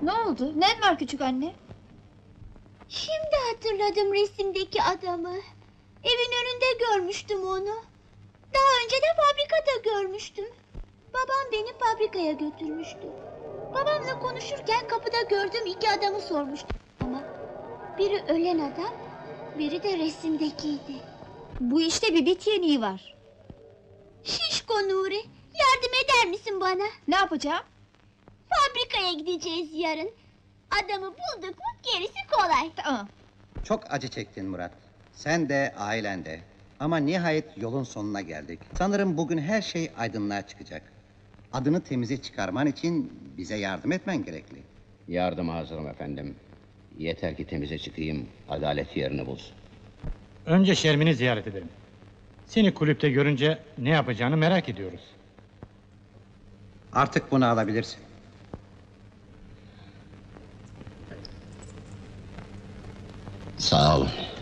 Ne oldu? Ne var küçük anne? Şimdi hatırladım resimdeki adamı. Evin önünde görmüştüm onu. Daha önce de fabrikada görmüştüm. Babam beni fabrikaya götürmüştü. Babamla konuşurken kapıda gördüğüm iki adamı sormuştum ama biri ölen adam, biri de resimdekiydi. Bu işte bir bit yeniği var. Şişko Nuri, yardım eder misin bana? Ne yapacağım? Fabrikaya gideceğiz yarın. Adamı bulduk mu gerisi kolay. Tamam. Çok acı çektin Murat. Sen de, ailen de. Ama nihayet yolun sonuna geldik. Sanırım bugün her şey aydınlığa çıkacak. Adını temize çıkarman için bize yardım etmen gerekli. Yardıma hazırım efendim. Yeter ki temize çıkayım, adalet yerini bulsun. Önce Şermin'i ziyaret edelim. Seni kulüpte görünce ne yapacağını merak ediyoruz. Artık bunu alabilirsin. Sağ olun.